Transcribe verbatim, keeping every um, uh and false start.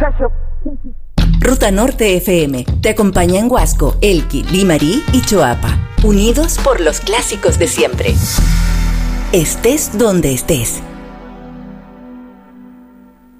Ruta Norte F M te acompaña en Huasco, Elqui, Limarí y Choapa, unidos por los clásicos de siempre. Estés donde estés.